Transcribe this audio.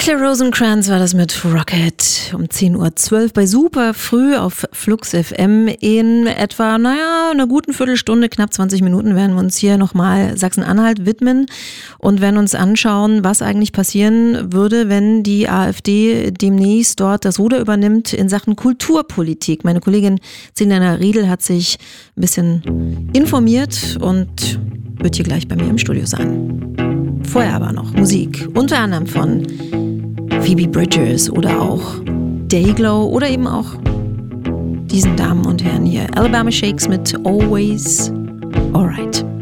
Claire Rosencrantz war das mit Rocket um 10.12 Uhr bei Super früh auf Flux FM. In etwa, einer guten Viertelstunde, knapp 20 Minuten werden wir uns hier nochmal Sachsen-Anhalt widmen und werden uns anschauen, was eigentlich passieren würde, wenn die AfD demnächst dort das Ruder übernimmt in Sachen Kulturpolitik. Meine Kollegin Selena Riedel hat sich ein bisschen informiert und wird hier gleich bei mir im Studio sein. Vorher aber noch Musik, unter anderem von Phoebe Bridgers oder auch Dayglow oder eben auch diesen Damen und Herren hier. Alabama Shakes mit Always Alright.